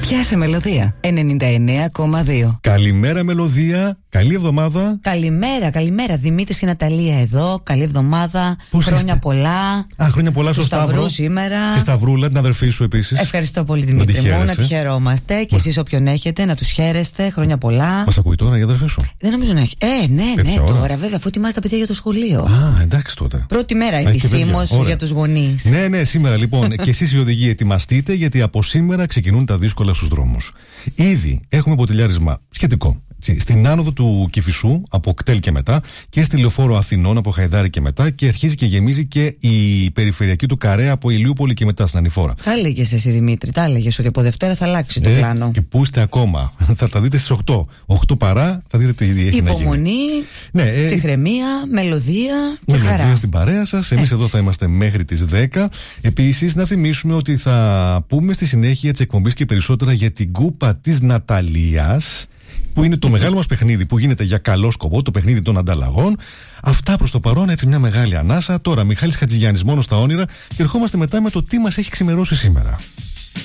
Πιάσε Μελωδία 99,2. Καλημέρα Μελωδία, καλή εβδομάδα. Καλημέρα. Δημήτρης και Ναταλία εδώ. Καλή εβδομάδα. Πώς χρόνια είστε? πολλά. Χρόνια πολλά στο Σταύρο. Σήμερα. Στη Σταυρούλα, την αδερφή σου επίσης. Ευχαριστώ πολύ Δημήτρη μου, να τη χαιρόμαστε. Και εσείς όποιον έχετε, να τους χαίρεστε. Χρόνια πολλά. Μας ακούει τώρα η αδερφή σου? Δεν νομίζω να έχει. Ναι, τώρα βέβαια, αφού ετοιμάζει τα παιδιά για το σχολείο. Α, εντάξει τότε. Πρώτη μέρα επισήμως για τους γονείς. Ναι, σήμερα λοιπόν. Και εσείς οι οδηγοί ετοιμαστείτε, γιατί από σήμερα ξεκινούν τα δύσκολα στους δρόμους. Ήδη έχουμε ποτηλιάρισμα σχετικό στην άνοδο του Κηφισού από Κτέλ και μετά, και στη Λεωφόρο Αθηνών από Χαϊδάρη και μετά, και αρχίζει και γεμίζει και η περιφερειακή του Καρέα από Ηλιούπολη και μετά στην Ανηφόρα. Θα έλεγες εσύ Δημήτρη, ότι από Δευτέρα θα αλλάξει το πλάνο. Και πού είστε ακόμα? Θα τα δείτε στις 8. 8 παρά θα δείτε τι έχει να γίνει. Υπομονή, ψυχραιμία, μελωδία και χαρά. Μελωδία στην παρέα σας. Εμείς εδώ θα είμαστε μέχρι τις 10. Επίσης, να θυμίσουμε ότι θα πούμε στη συνέχεια της εκπομπής και περισσότερα για την κούπα της Ναταλίας, που είναι το μεγάλο μας παιχνίδι που γίνεται για καλό σκοπό, το παιχνίδι των ανταλλαγών. Αυτά προς το παρόν, έτσι μια μεγάλη ανάσα. Τώρα Μιχάλης Χατζηγιάννης μόνο στα όνειρα, και ερχόμαστε μετά με το τι μας έχει ξημερώσει σήμερα.